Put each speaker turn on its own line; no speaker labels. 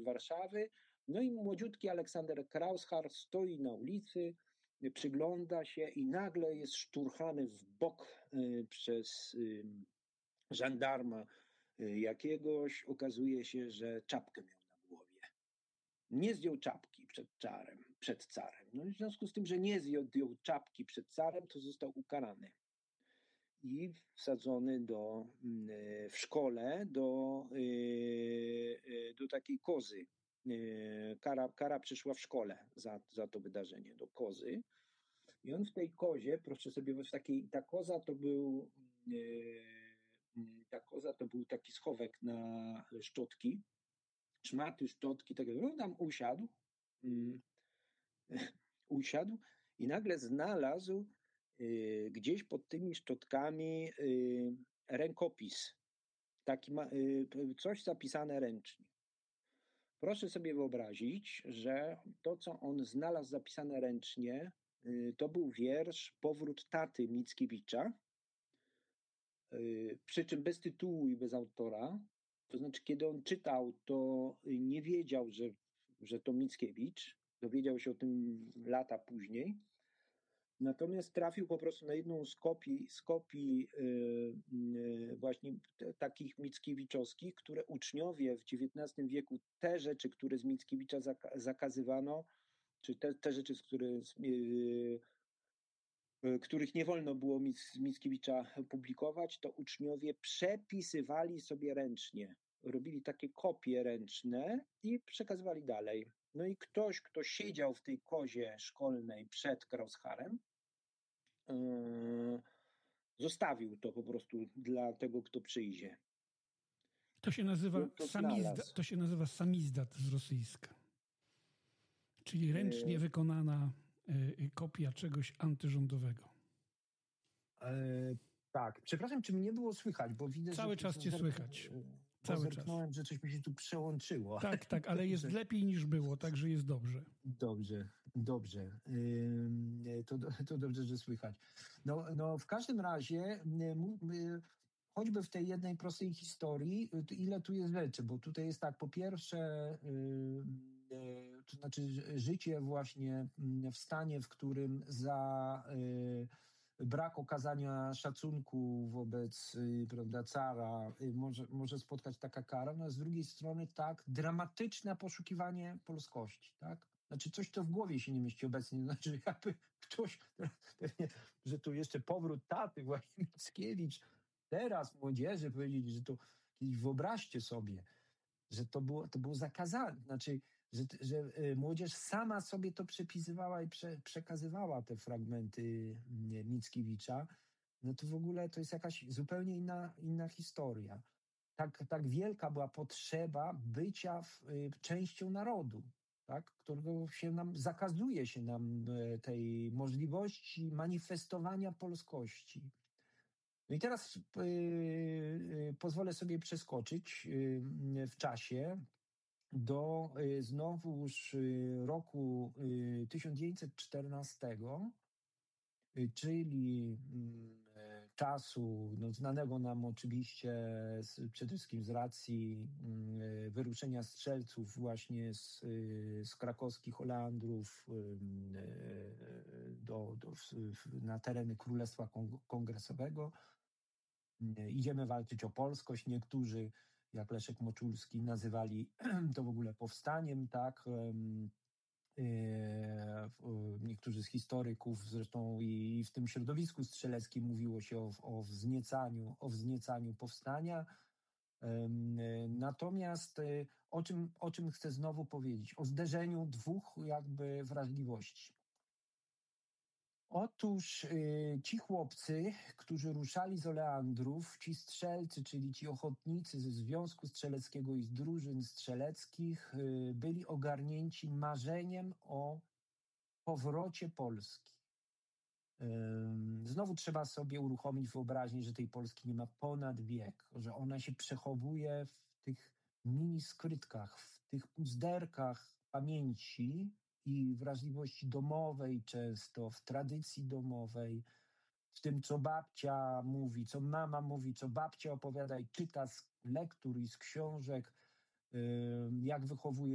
Warszawy. No i młodziutki Aleksander Krauschar stoi na ulicy, przygląda się i nagle jest szturchany w bok przez żandarma jakiegoś. Okazuje się, że czapkę miał na głowie. Nie zdjął czapki przed carem. No i w związku z tym, że nie zdjął czapki przed carem, to został ukarany i wsadzony w szkole do takiej kozy. Kara przyszła w szkole za to wydarzenie, do kozy. I on w tej kozie, proszę sobie, ta koza to był taki schowek na szczotki, szmaty, szczotki, tak jak tam usiadł i nagle znalazł gdzieś pod tymi szczotkami rękopis. Taki coś zapisane ręcznie. Proszę sobie wyobrazić, że to, co on znalazł zapisane ręcznie, to był wiersz Powrót taty Mickiewicza, przy czym bez tytułu i bez autora. To znaczy, kiedy on czytał, to nie wiedział, że to Mickiewicz. Dowiedział się o tym lata później. Natomiast trafił po prostu na jedną z kopii właśnie takich mickiewiczowskich, które uczniowie w XIX wieku, te rzeczy, które z Mickiewicza zakazywano, czy te rzeczy, których nie wolno było z Mickiewicza publikować, to uczniowie przepisywali sobie ręcznie. Robili takie kopie ręczne i przekazywali dalej. No i ktoś, kto siedział w tej kozie szkolnej przed Krauscharem, zostawił to po prostu dla tego, kto przyjdzie.
To się nazywa samizdat z rosyjska. Czyli ręcznie wykonana kopia czegoś antyrządowego.
Tak. Przepraszam, czy mnie było słychać, bo widzę,
cały czas cię słychać. Cały czas.
Że coś mi się tu przełączyło.
Tak, ale jest lepiej niż było, także jest dobrze.
Dobrze. To dobrze, że słychać. No w każdym razie, choćby w tej jednej prostej historii, ile tu jest rzeczy, bo tutaj jest tak, po pierwsze, to znaczy życie właśnie w stanie, w którym za brak okazania szacunku wobec, prawda, cara może spotkać taka kara, no a z drugiej strony tak dramatyczne poszukiwanie polskości, tak? Znaczy coś, co w głowie się nie mieści obecnie, znaczy jakby ktoś, pewnie, że tu jeszcze powrót taty, właśnie Mickiewicz, teraz młodzieży powiedzieli, że to wyobraźcie sobie, że to było zakazane, znaczy, że młodzież sama sobie to przepisywała i przekazywała te fragmenty Mickiewicza, no to w ogóle to jest jakaś zupełnie inna historia. Tak wielka była potrzeba bycia częścią narodu, tak, którego zakazuje się nam tej możliwości manifestowania polskości. No i teraz pozwolę sobie przeskoczyć w czasie do znowuż roku 1914, czyli czasu znanego nam oczywiście przede wszystkim z racji wyruszenia strzelców właśnie z krakowskich Oleandrów na tereny Królestwa Kongresowego. Idziemy walczyć o polskość. Niektórzy, jak Leszek Moczulski, nazywali to w ogóle powstaniem, tak? Niektórzy z historyków, zresztą i w tym środowisku strzeleckim mówiło się o wzniecaniu powstania. Natomiast o czym chcę znowu powiedzieć? O zderzeniu dwóch jakby wrażliwości. Otóż ci chłopcy, którzy ruszali z Oleandrów, ci strzelcy, czyli ci ochotnicy ze Związku Strzeleckiego i z drużyn strzeleckich, byli ogarnięci marzeniem o powrocie Polski. Znowu trzeba sobie uruchomić wyobraźnię, że tej Polski nie ma ponad wiek, że ona się przechowuje w tych miniskrytkach, w tych puzderkach pamięci i wrażliwości domowej często, w tradycji domowej, w tym, co babcia mówi, co mama mówi, co babcia opowiada i czyta z lektur i z książek, jak wychowuje